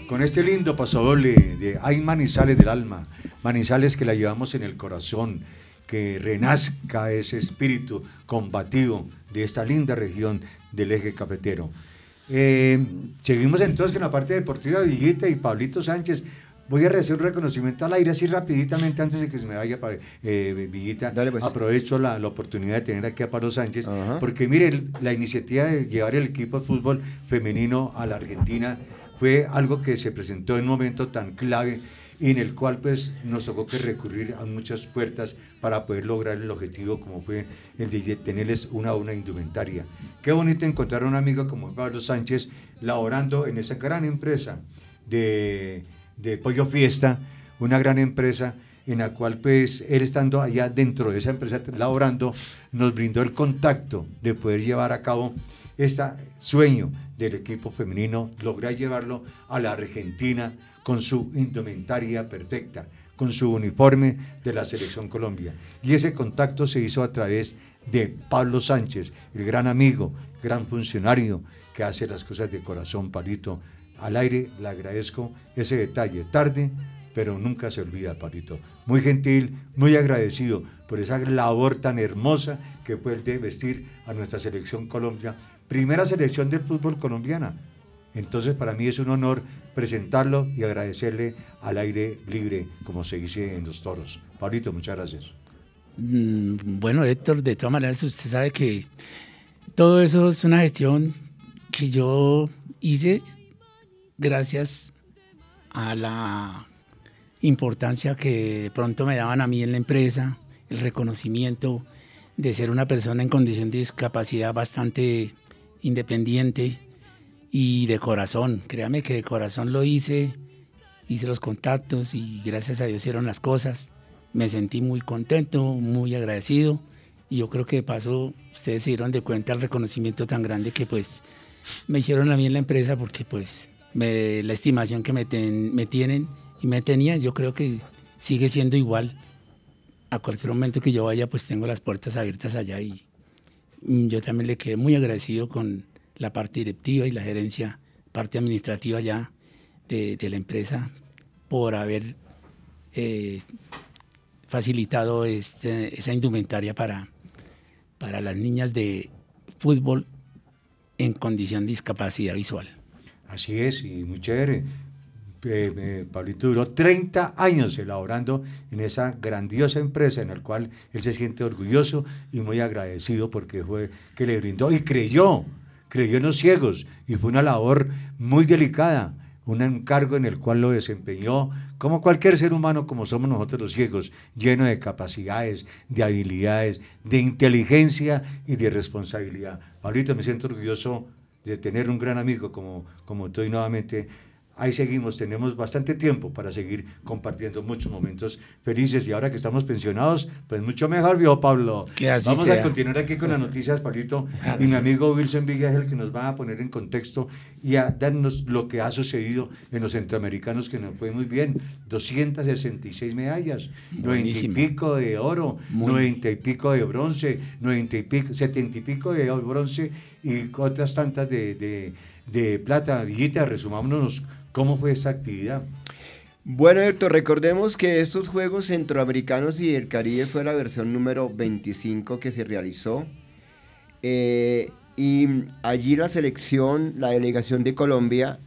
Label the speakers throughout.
Speaker 1: con este lindo pasodoble de Ay Manizales del alma, Manizales que la llevamos en el corazón, que renazca ese espíritu combativo de esta linda región del eje cafetero. Seguimos entonces con la parte deportiva, Villita y Pablito Sánchez. Voy a hacer un reconocimiento al aire así rapiditamente antes de que se me vaya Villita.
Speaker 2: Dale, pues.
Speaker 1: Aprovecho la oportunidad de tener aquí a Pablo Sánchez,
Speaker 2: Ajá.
Speaker 1: porque mire, la iniciativa de llevar el equipo de fútbol femenino a la Argentina fue algo que se presentó en un momento tan clave y en el cual pues nos tocó que recurrir a muchas puertas para poder lograr el objetivo, como fue el de tenerles una indumentaria. Qué bonito encontrar a un amigo como Pablo Sánchez laborando en esa gran empresa de Pollo Fiesta, una gran empresa en la cual pues él estando allá dentro de esa empresa laborando nos brindó el contacto de poder llevar a cabo este sueño del equipo femenino, lograr llevarlo a la Argentina con su indumentaria perfecta, con su uniforme de la Selección Colombia. Y ese contacto se hizo a través de Pablo Sánchez, el gran amigo, gran funcionario que hace las cosas de corazón, Pablito. Al aire le agradezco ese detalle, tarde, pero nunca se olvida, Pablito. Muy gentil, muy agradecido por esa labor tan hermosa que fue el de vestir a nuestra Selección Colombia, primera selección del fútbol colombiana. Entonces para mí es un honor presentarlo y agradecerle al aire libre, como se dice en los toros. Pablito, muchas gracias.
Speaker 3: Bueno, Héctor, de todas maneras usted sabe que todo eso es una gestión que yo hice gracias a la importancia que de pronto me daban a mí en la empresa, el reconocimiento de ser una persona en condición de discapacidad bastante independiente y de corazón. Créame que de corazón lo hice los contactos y gracias a Dios hicieron las cosas. Me sentí muy contento, muy agradecido y yo creo que de paso ustedes se dieron de cuenta el reconocimiento tan grande que pues me hicieron a mí en la empresa, porque pues la estimación que me tienen y me tenían, yo creo que sigue siendo igual. A cualquier momento que yo vaya, pues tengo las puertas abiertas allá y yo también le quedé muy agradecido con la parte directiva y la gerencia, parte administrativa ya de la empresa, por haber facilitado esa indumentaria para las niñas de fútbol en condición de discapacidad visual.
Speaker 1: Así es, y muy chévere. Pablito duró 30 años elaborando en esa grandiosa empresa en la cual él se siente orgulloso y muy agradecido porque fue que le brindó y creyó en los ciegos y fue una labor muy delicada, un encargo en el cual lo desempeñó como cualquier ser humano, como somos nosotros los ciegos, lleno de capacidades, de habilidades, de inteligencia y de responsabilidad. Pablito, me siento orgulloso de tener un gran amigo como tú y nuevamente. Ahí seguimos, tenemos bastante tiempo para seguir compartiendo muchos momentos felices y ahora que estamos pensionados, pues mucho mejor, viejo Pablo. Vamos a continuar aquí con las noticias, Pablito, y mi amigo Wilson Villa es el que nos va a poner en contexto y a darnos lo que ha sucedido en los centroamericanos, que nos fue muy bien, 266 medallas,
Speaker 3: Buenísimo.
Speaker 1: 90 y pico de oro, 90 y pico de bronce, 90 y pico, 70 y pico de bronce y otras tantas de plata. Villita, resumámonos cómo fue esa actividad.
Speaker 2: Bueno, Héctor, recordemos que estos Juegos Centroamericanos y del Caribe fue la versión número 25 que se realizó. Y allí la delegación de Colombia,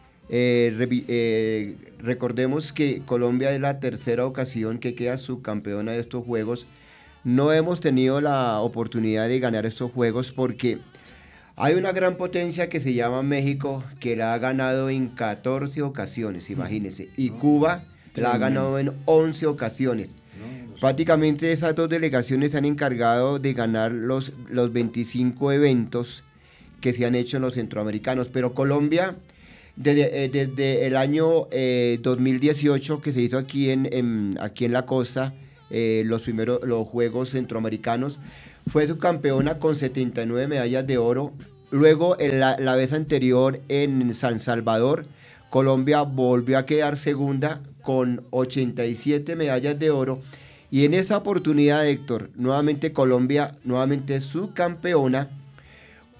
Speaker 2: recordemos que Colombia es la tercera ocasión que queda subcampeona de estos Juegos. No hemos tenido la oportunidad de ganar estos Juegos porque hay una gran potencia que se llama México, que la ha ganado en 14 ocasiones, imagínense. Y Cuba la ha ganado en 11 ocasiones. Prácticamente esas dos delegaciones se han encargado de ganar los 25 eventos que se han hecho en los centroamericanos. Pero Colombia, desde el año 2018, que se hizo aquí en la costa, los Juegos Centroamericanos, fue subcampeona con 79 medallas de oro. Luego, la vez anterior en San Salvador, Colombia volvió a quedar segunda con 87 medallas de oro. Y en esa oportunidad, Héctor, nuevamente Colombia, nuevamente subcampeona,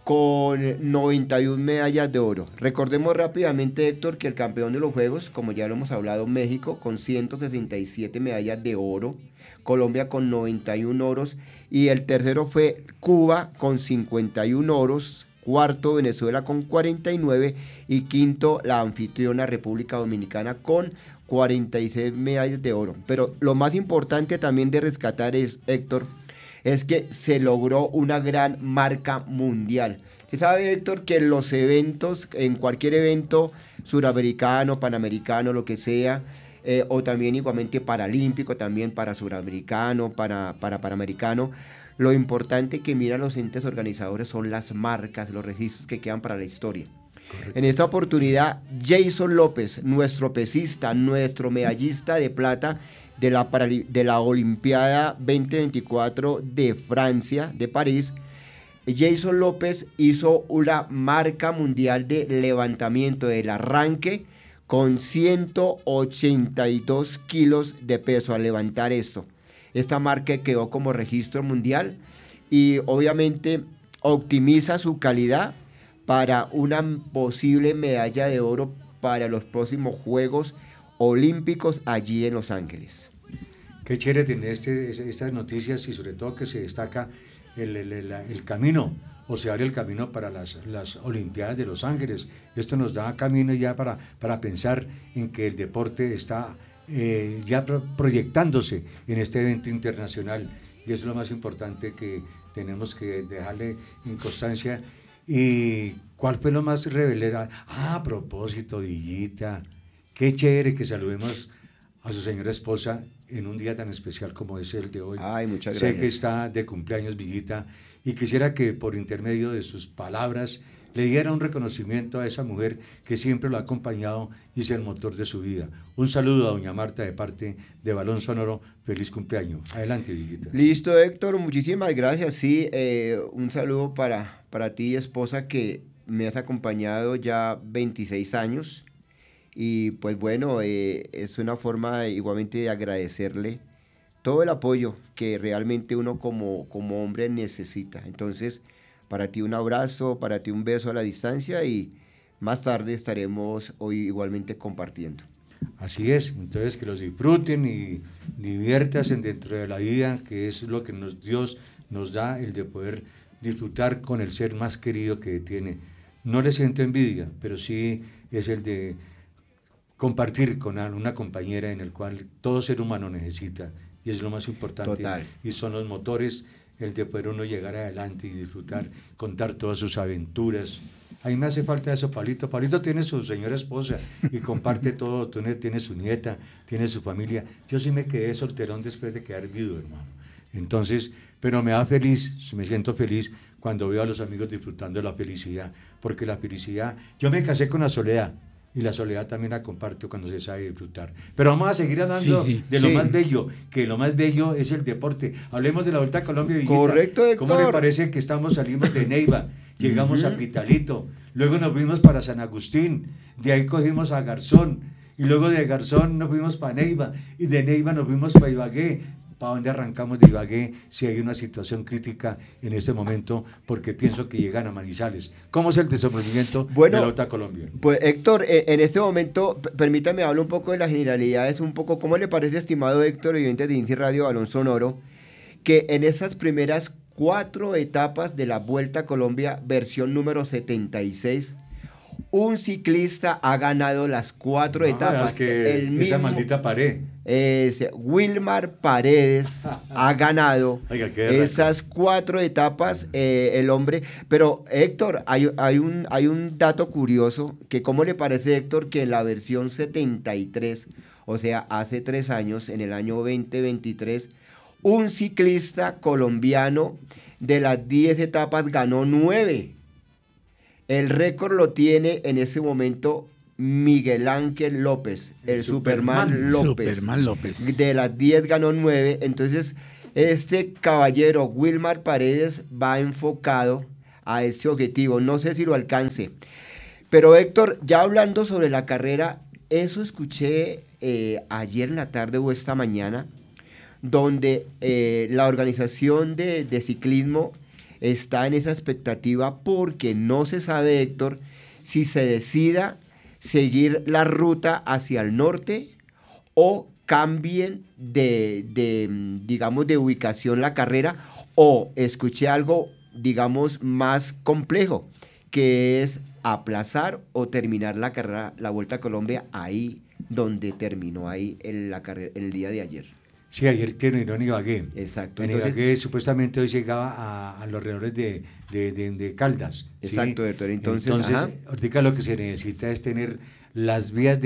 Speaker 2: con 91 medallas de oro. Recordemos rápidamente, Héctor, que el campeón de los Juegos, como ya lo hemos hablado, México, con 167 medallas de oro, Colombia con 91 oros, y el tercero fue Cuba con 51 oros, cuarto Venezuela con 49, y quinto la anfitriona República Dominicana con 46 medallas de oro. Pero lo más importante también de rescatar es, Héctor, es que se logró una gran marca mundial. Se sabe, Héctor, que en los eventos, en cualquier evento suramericano, panamericano, lo que sea, o también igualmente paralímpico, también para suramericano, para panamericano, lo importante que miran los entes organizadores son las marcas, los registros que quedan para la historia. Correcto. En esta oportunidad, Jason López, nuestro pesista, nuestro medallista de plata de la Olimpiada 2024 de Francia, de París, Jason López hizo una marca mundial de levantamiento del arranque con 182 kilos de peso al levantar esto. Esta marca quedó como registro mundial y obviamente optimiza su calidad para una posible medalla de oro para los próximos Juegos Olímpicos allí en Los Ángeles.
Speaker 1: Qué chévere tener estas noticias y sobre todo que se destaca el camino, o se abre el camino para las Olimpiadas de Los Ángeles. Esto nos da camino ya para pensar en que el deporte está ya proyectándose en este evento internacional, y eso es lo más importante que tenemos que dejarle en constancia. ¿Y cuál fue lo más revelador? A propósito, Villita, qué chévere que saludemos a su señora esposa en un día tan especial como es el de hoy.
Speaker 2: Ay, muchas gracias.
Speaker 1: Sé que está de cumpleaños, Villita, y quisiera que por intermedio de sus palabras le diera un reconocimiento a esa mujer que siempre lo ha acompañado y es el motor de su vida. Un saludo a doña Marta de parte de Balón Sonoro. Feliz cumpleaños. Adelante, Villita.
Speaker 2: Listo, Héctor, muchísimas gracias. Sí, un saludo para ti, esposa, que me has acompañado ya 26 años. Y pues bueno, es una forma igualmente de agradecerle todo el apoyo que realmente uno como hombre necesita. Entonces, para ti un abrazo, para ti un beso a la distancia, y más tarde estaremos hoy igualmente compartiendo.
Speaker 1: Así es, entonces que los disfruten y diviértanse dentro de la vida, que es lo que Dios nos da, el de poder disfrutar con el ser más querido que tiene. No le siento envidia, pero sí es el de compartir con una compañera en el cual todo ser humano necesita, y es lo más importante.
Speaker 2: Total.
Speaker 1: Y son los motores, el de poder uno llegar adelante y disfrutar, contar todas sus aventuras. A mí me hace falta eso, Pablito. Pablito tiene su señora esposa y comparte todo, tiene su nieta, tiene su familia. Yo sí me quedé solterón después de quedar viudo, hermano. Entonces, pero me siento feliz cuando veo a los amigos disfrutando de la felicidad, porque la felicidad, yo me casé con la soledad, y la soledad también la comparto cuando se sabe disfrutar. Pero vamos a seguir hablando de lo más bello, que lo más bello es el deporte. Hablemos de la Vuelta a Colombia, Villita.
Speaker 2: Correcto, Héctor.
Speaker 1: ¿Cómo le parece que salimos de Neiva, llegamos a Pitalito, luego nos fuimos para San Agustín, de ahí cogimos a Garzón, y luego de Garzón nos fuimos para Neiva, y de Neiva nos fuimos para Ibagué? ¿Para dónde arrancamos de Ibagué si hay una situación crítica en este momento? Porque pienso que llegan a Manizales. ¿Cómo es el desenvolvimiento de la Vuelta a Colombia?
Speaker 2: Pues Héctor, en este momento, permítame hablar un poco de las generalidades, un poco, ¿cómo le parece, estimado Héctor, oyente de INSI Radio Balón Sonoro, que en esas primeras 4 etapas de la Vuelta a Colombia, versión número 76, un ciclista ha ganado las 4 etapas?
Speaker 1: Es que esa maldita pared.
Speaker 2: Wilmar Paredes ha ganado esas 4 etapas, el hombre. Pero Héctor, hay un dato curioso, que ¿cómo le parece, Héctor, que en la versión 73, o sea, hace 3 años, en el año 2023, un ciclista colombiano de las 10 etapas ganó 9? El récord lo tiene en ese momento Miguel Ángel López, el Superman López. De las 10 ganó 9. Entonces, este caballero, Wilmar Paredes, va enfocado a ese objetivo. No sé si lo alcance. Pero Héctor, ya hablando sobre la carrera, eso escuché ayer en la tarde o esta mañana, donde la organización de ciclismo está en esa expectativa porque no se sabe, Héctor, si se decida seguir la ruta hacia el norte o cambien digamos, de ubicación la carrera, o escuché algo, digamos, más complejo, que es aplazar o terminar la carrera, la Vuelta a Colombia, ahí donde terminó, ahí el día de ayer.
Speaker 1: Sí, ayer terminó en Ibagué.
Speaker 2: Exacto.
Speaker 1: En
Speaker 2: Entonces,
Speaker 1: Ibagué supuestamente hoy llegaba a los alrededores de Caldas. ¿sí?
Speaker 2: exacto, doctor. Entonces,
Speaker 1: ahorita lo que se necesita es tener las vías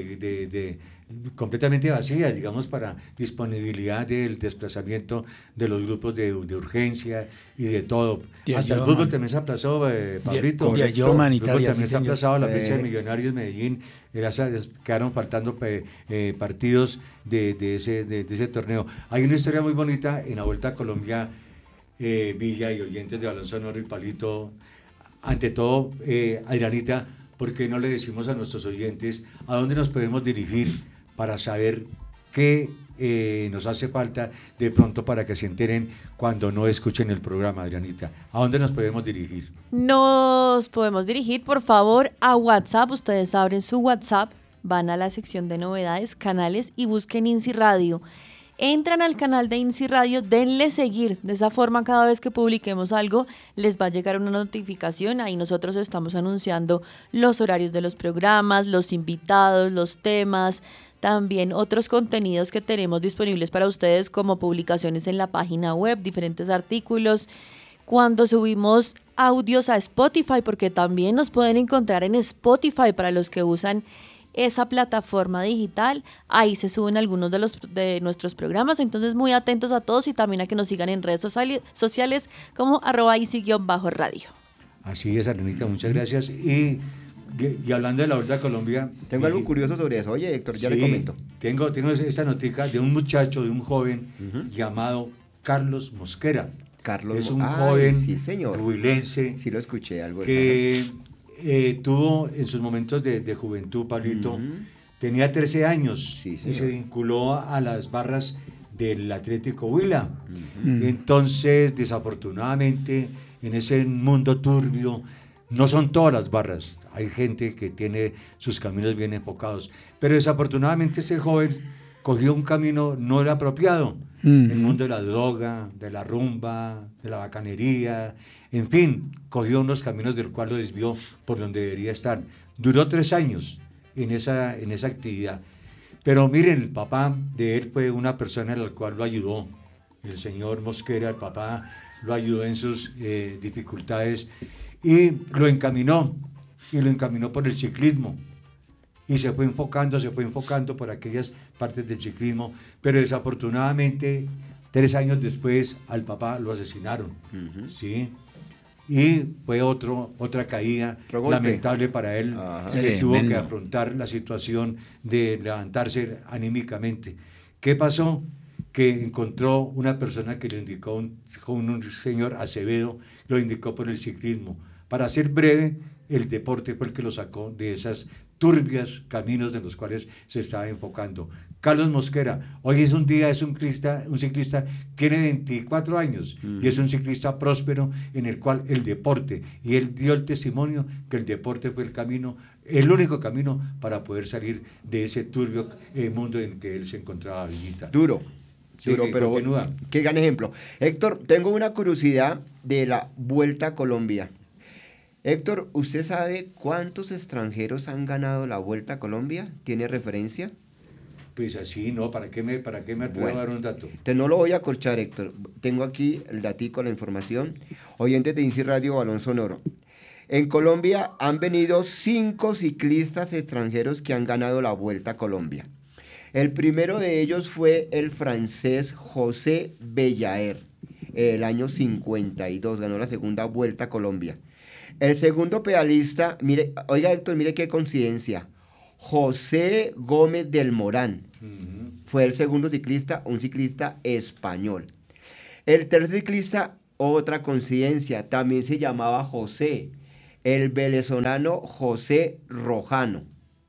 Speaker 1: completamente vacías, digamos, para disponibilidad del desplazamiento de los grupos de urgencia y de todo. Hasta el fútbol también se aplazó, Pablito.
Speaker 3: De
Speaker 1: El fútbol
Speaker 3: humanitaria,
Speaker 1: también se ha
Speaker 3: sí, señor.
Speaker 1: aplazado, la fecha de Millonarios Medellín, quedaron faltando partidos de ese torneo. Hay una historia muy bonita en la Vuelta a Colombia, Villa y oyentes de Balón Sonoro y Palito. Ante todo, Adrianita, ¿por qué no le decimos a nuestros oyentes a dónde nos podemos dirigir para saber qué nos hace falta de pronto para que se enteren cuando no escuchen el programa, Adrianita? ¿A dónde nos podemos dirigir?
Speaker 4: Nos podemos dirigir, por favor, a WhatsApp. Ustedes abren su WhatsApp, van a la sección de novedades, canales y busquen INSI Radio. Entran al canal de INSI Radio, denle seguir. De esa forma, cada vez que publiquemos algo, les va a llegar una notificación. Ahí nosotros estamos anunciando los horarios de los programas, los invitados, los temas, también otros contenidos que tenemos disponibles para ustedes, como publicaciones en la página web, diferentes artículos. Cuando subimos audios a Spotify, porque también nos pueden encontrar en Spotify para los que usan esa plataforma digital, ahí se suben algunos de nuestros programas, entonces muy atentos a todos y también a que nos sigan en redes sociales como @INSI_radio.
Speaker 1: Así es, Arenita, muchas gracias. Y hablando de la Vuelta a Colombia...
Speaker 2: Tengo algo curioso sobre eso. Oye, Héctor, ya le comento.
Speaker 1: Tengo esa noticia de un muchacho, de un joven llamado Carlos Mosquera. Es un joven huilense.
Speaker 2: Sí, lo escuché algo.
Speaker 1: Que tuvo en sus momentos de juventud, Pablito, tenía 13 años y se vinculó a las barras del Atlético Huila. Entonces, desafortunadamente, en ese mundo turbio, no son todas las barras, hay gente que tiene sus caminos bien enfocados, pero desafortunadamente ese joven cogió un camino no el apropiado, el mundo de la droga, de la rumba, de la bacanería, en fin, cogió unos caminos del cual lo desvió por donde debería estar. Duró 3 años en esa actividad. Pero miren, el papá de él fue una persona a la cual lo ayudó. El señor Mosquera, el papá, lo ayudó en sus dificultades y lo encaminó por el ciclismo. Y se fue enfocando por aquellas partes del ciclismo, pero desafortunadamente 3 años después al papá lo asesinaron, ¿sí? Y fue otra caída lamentable para él, que tuvo que afrontar la situación de levantarse anímicamente. ¿Qué pasó? Que encontró una persona que le indicó, un señor Acevedo, lo indicó por el ciclismo. Para ser breve, el deporte fue el que lo sacó de esas turbias caminos en los cuales se estaba enfocando. Carlos Mosquera, hoy es un ciclista, tiene 24 años y es un ciclista próspero en el cual el deporte, y él dio el testimonio que el deporte fue el camino, el único camino para poder salir de ese turbio mundo en que él se encontraba, Villita.
Speaker 2: Duro, pero
Speaker 1: continúa.
Speaker 2: Qué gran ejemplo. Héctor, tengo una curiosidad de la Vuelta a Colombia. Héctor, ¿usted sabe cuántos extranjeros han ganado la Vuelta a Colombia? ¿Tiene referencia?
Speaker 1: Pues así, ¿no? ¿Para qué me atrevo a dar un dato?
Speaker 2: Te no lo voy a acorchar, Héctor. Tengo aquí el datico, la información. Oyentes de INSI Radio Balón Sonoro. En Colombia han venido 5 ciclistas extranjeros que han ganado la Vuelta a Colombia. El primero de ellos fue el francés José Bellaer. El año 52 ganó la segunda Vuelta a Colombia. El segundo pedalista, mire, oiga Héctor, mire qué coincidencia. José Gómez del Morán fue el segundo ciclista, un ciclista español. El tercer ciclista, otra coincidencia, también se llamaba José, el venezolano José Rojano.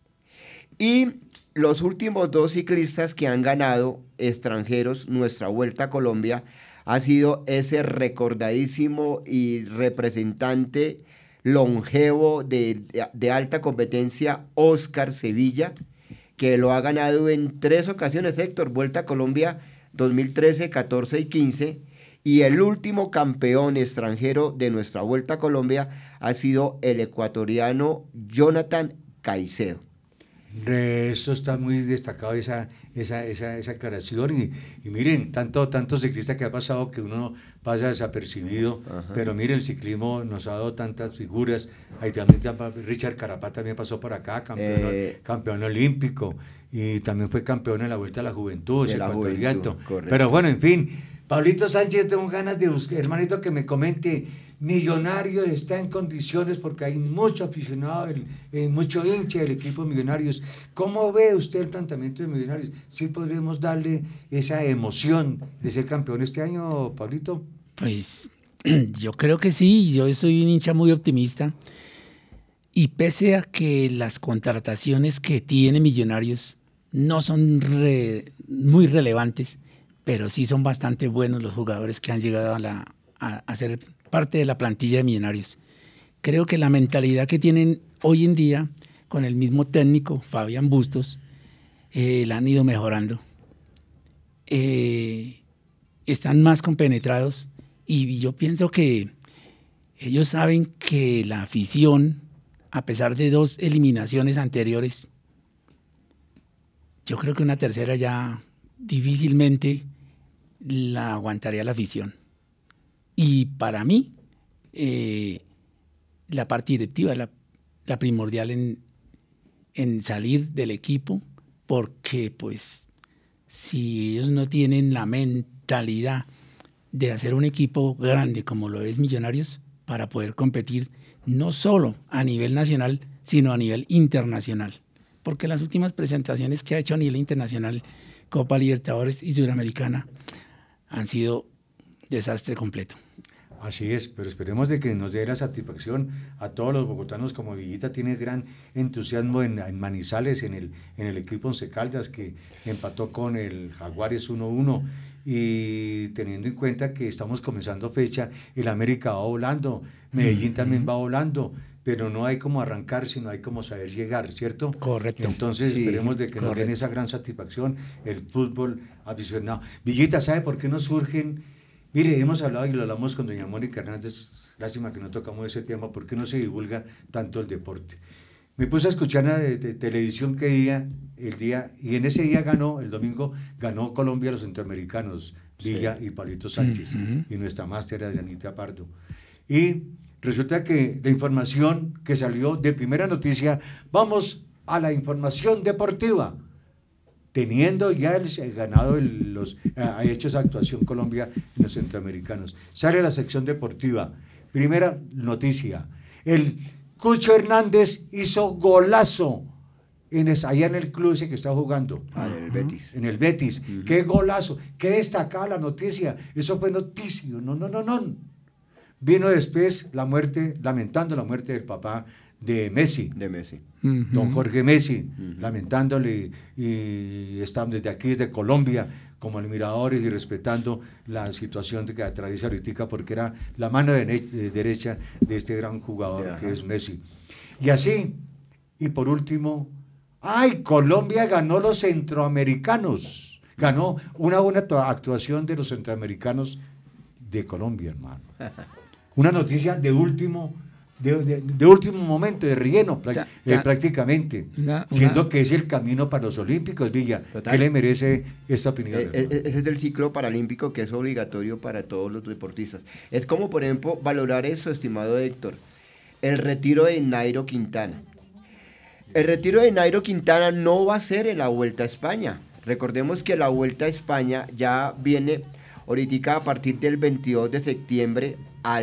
Speaker 2: Y los últimos 2 ciclistas que han ganado extranjeros nuestra Vuelta a Colombia ha sido ese recordadísimo y representante longevo de alta competencia, Oscar Sevilla, que lo ha ganado en 3 ocasiones, Héctor, Vuelta a Colombia 2013, 14 y 15, y el último campeón extranjero de nuestra Vuelta a Colombia ha sido el ecuatoriano Jonathan Caicedo.
Speaker 1: Eso está muy destacado, esa aclaración. Y miren, tanto ciclista que ha pasado que uno pasa desapercibido. Ajá. Pero miren, el ciclismo nos ha dado tantas figuras. Ahí también Richard Carapaz también pasó por acá, campeón olímpico, y también fue campeón en la Vuelta a la Juventud, ecuatoriano. Pero bueno, en fin, Pablito Sánchez, tengo ganas de buscar, hermanito, que me comente. Millonarios está en condiciones porque hay mucho aficionado, mucho hincha del equipo Millonarios. ¿Cómo ve usted el planteamiento de Millonarios? ¿Sí podríamos darle esa emoción de ser campeón este año, Pablito?
Speaker 3: Pues yo creo que sí, yo soy un hincha muy optimista. Y pese a que las contrataciones que tiene Millonarios no son muy relevantes, pero sí son bastante buenos los jugadores que han llegado a ser parte de la plantilla de Millonarios. Creo que la mentalidad que tienen hoy en día con el mismo técnico, Fabián Bustos, la han ido mejorando. Están más compenetrados y yo pienso que ellos saben que la afición, a pesar de 2 eliminaciones anteriores, yo creo que una tercera ya difícilmente la aguantaría la afición. Y para mí, la parte directiva es la primordial en salir del equipo, porque pues si ellos no tienen la mentalidad de hacer un equipo grande como lo es Millonarios, para poder competir no solo a nivel nacional, sino a nivel internacional. Porque las últimas presentaciones que ha hecho a nivel internacional, Copa Libertadores y Suramericana, han sido desastre completo.
Speaker 1: Así es, pero esperemos de que nos dé la satisfacción a todos los bogotanos, como Villita tiene gran entusiasmo en Manizales, en el equipo Once Caldas, que empató con el Jaguares 1-1, y teniendo en cuenta que estamos comenzando fecha, el América va volando, Medellín también va volando, pero no hay como arrancar, sino hay como saber llegar, ¿cierto?
Speaker 3: Correcto.
Speaker 1: Entonces sí, esperemos de que nos den esa gran satisfacción, el fútbol aficionado. Villita, ¿sabe por qué nos surgen? Mire, hemos hablado y lo hablamos con doña Mónica Hernández, lástima que no tocamos ese tema, ¿por qué no se divulga tanto el deporte? Me puse a escuchar de televisión el día, y en ese día el domingo ganó Colombia a los centroamericanos, Villa y Pablito Sánchez, y nuestra máster Adrianita Pardo. Y resulta que la información que salió de primera noticia, vamos a la información deportiva. Teniendo ya ganado ha hecho esa actuación Colombia en los centroamericanos. Sale la sección deportiva. Primera noticia. El Cucho Hernández hizo golazo allá en el club ese que está jugando.
Speaker 2: En el Betis.
Speaker 1: En el Betis. ¡Qué golazo! ¡Qué destacada la noticia! Eso fue noticia. No. Vino después lamentando la muerte del papá de Messi. Don Jorge Messi, lamentándole, y estamos desde aquí, desde Colombia, como admiradores y respetando la situación que atraviesa ahorita, porque era la mano derecha de este gran jugador que es Messi. Y así, y por último, Colombia ganó los centroamericanos, ganó una buena actuación de los centroamericanos de Colombia, hermano. Una noticia de último momento, de relleno, prácticamente, siendo que es el camino para los Olímpicos, Villa. Total. ¿Qué le merece esta opinión?
Speaker 2: Ese es el ciclo paralímpico que es obligatorio para todos los deportistas. Es como, por ejemplo, valorar eso, estimado Héctor, el retiro de Nairo Quintana. El retiro de Nairo Quintana no va a ser en la Vuelta a España. Recordemos que la Vuelta a España ya viene ahorita a partir del 22 de septiembre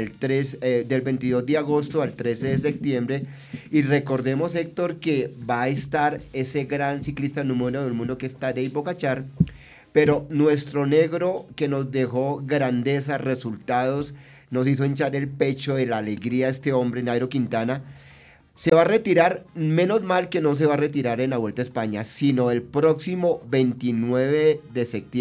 Speaker 2: del 22 de agosto al 13 de septiembre, y recordemos, Héctor, que va a estar ese gran ciclista número 1 del mundo que está Tadej Pogačar, pero nuestro negro que nos dejó grandeza, resultados, nos hizo hinchar el pecho de la alegría este hombre, Nairo Quintana, se va a retirar. Menos mal que no se va a retirar en la Vuelta a España, sino el próximo 29 de septiembre.